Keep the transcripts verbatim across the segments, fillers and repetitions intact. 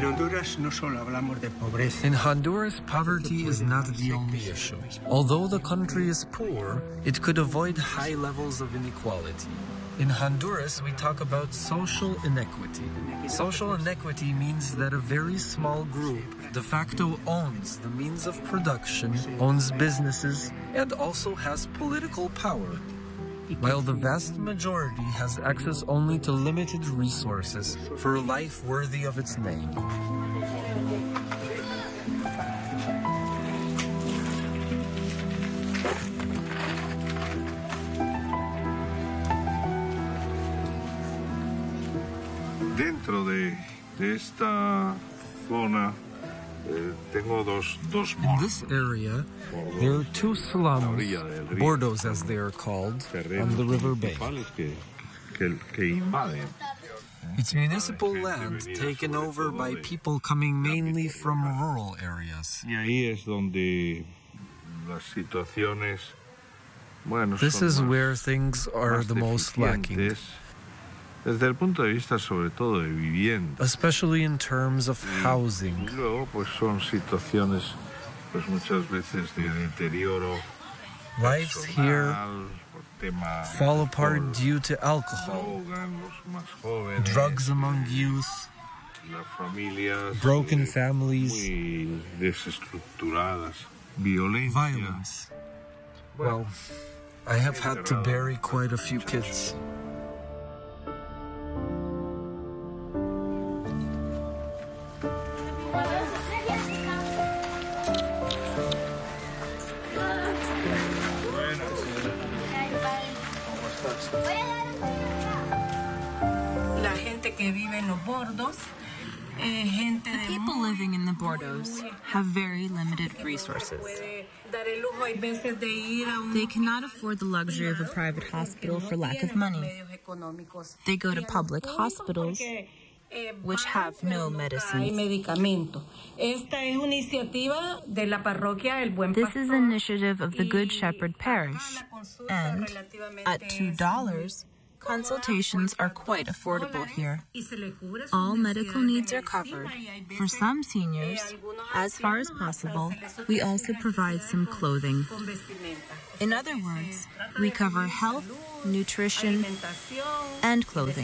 In Honduras, poverty is not the only issue. Although the country is poor, it could avoid high levels of inequality. In Honduras, we talk about social inequity. Social inequity means that a very small group de facto owns the means of production, owns businesses, and also has political power, while the vast majority has access only to limited resources for a life worthy of its name. Dentro de, de esta zona eh, tengo dos, dos In this area, there are two slums, bordos as they are called, on the river bank. Que, que, que invaden. It's municipal land taken over by people coming mainly from rural areas. Y ahí es donde las situaciones, bueno, This is where things are the most lacking, desde el punto de vista sobre todo de vivienda. especially in terms of housing. Y luego pues son situaciones pues muchas veces de deterioro. Lives here fall apart due to alcohol, drugs among youth, broken families, violence. Well, I have had to bury quite a few kids. The people living in the bordos have very limited resources. They cannot afford the luxury of a private hospital for lack of money. They go to public hospitals, which have no medicines. This is an initiative of the Good Shepherd Parish, and at two dollars, consultations are quite affordable here. All medical needs are covered. For some seniors, as far as possible, we also provide some clothing. In other words, we cover health, nutrition, and clothing.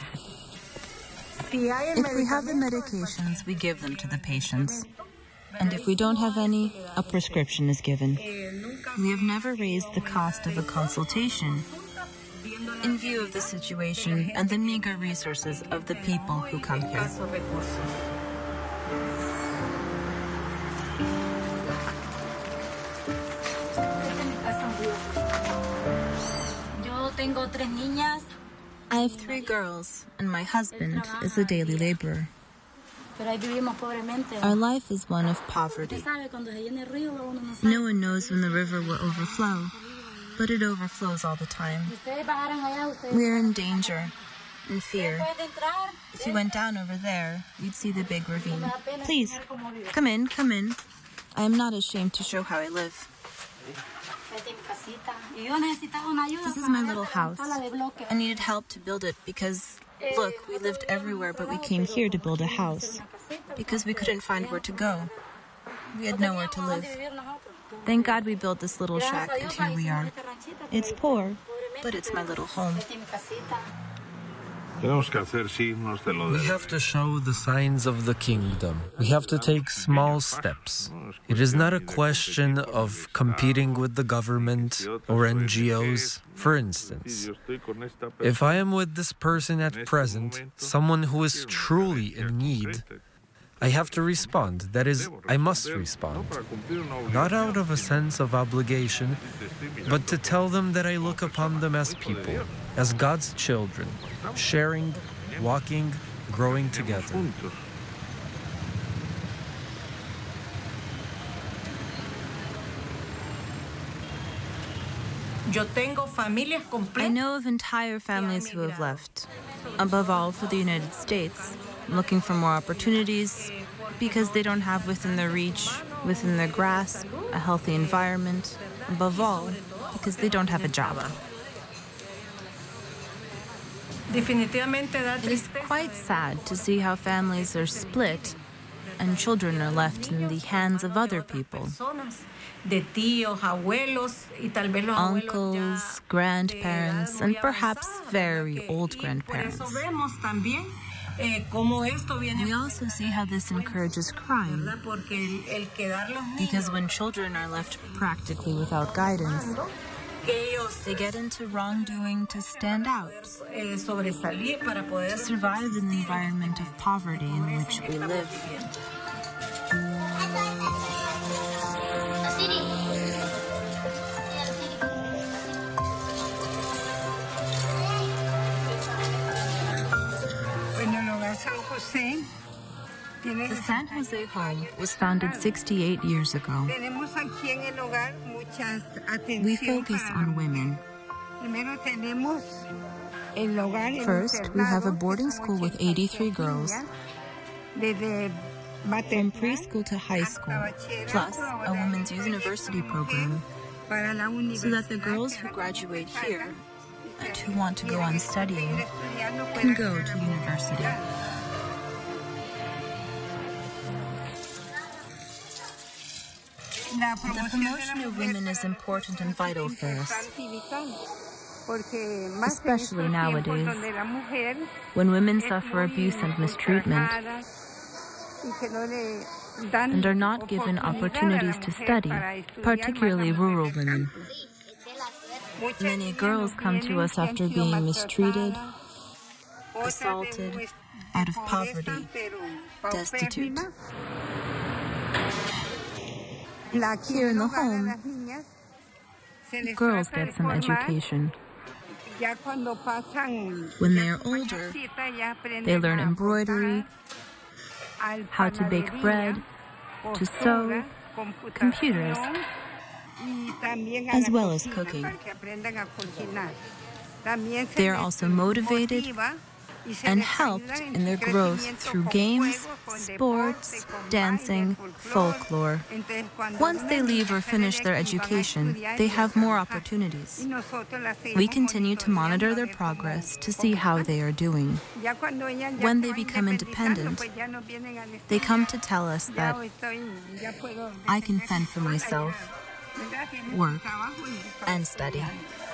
If we have the medications, we give them to the patients. And if we don't have any, a prescription is given. We have never raised the cost of a consultation in view of the situation and the meager resources of the people who come here. I have three girls, and my husband is a daily laborer. Our life is one of poverty. No one knows when the river will overflow, but it overflows all the time. We are in danger, in fear. If you went down over there, you'd see the big ravine. Please, come in, come in. I am not ashamed to show how I live. This is my little house. I needed help to build it because, look, we lived everywhere, but we came here to build a house because we couldn't find where to go. We had nowhere to live. Thank God we built this little shack, and here we are. It's poor, but it's my little home. We have to show the signs of the kingdom. We have to take small steps. It is not a question of competing with the government or N G Os. For instance, if I am with this person at present, someone who is truly in need, I have to respond. That is, I must respond. Not out of a sense of obligation, but to tell them that I look upon them as people, as God's children, sharing, walking, growing together. I know of entire families who have left, above all for the United States, looking for more opportunities because they don't have within their reach, within their grasp, a healthy environment, above all, because they don't have a job. It is quite sad to see how families are split and children are left in the hands of other people. Uncles, grandparents, and perhaps very old grandparents. We also see how this encourages crime, because when children are left practically without guidance, they get into wrongdoing to stand out, to survive in the environment of poverty in which we live. The San Jose home was founded sixty-eight years ago. We focus on women. First, we have a boarding school with eighty-three girls, from preschool to high school, plus a women's university program, so that the girls who graduate here and who want to go on studying can go to university. The promotion of women is important and vital for us, especially nowadays, when women suffer abuse and mistreatment and are not given opportunities to study, particularly rural women. Many girls come to us after being mistreated, assaulted, out of poverty, destitute. Here in the home, girls get some education. When they are older, they learn embroidery, how to bake bread, to sew, computers, as well as cooking. They are also motivated and helped in their growth through games, sports, dancing, folklore. Once they leave or finish their education, they have more opportunities. We continue to monitor their progress to see how they are doing. When they become independent, they come to tell us that I can fend for myself, work, and study.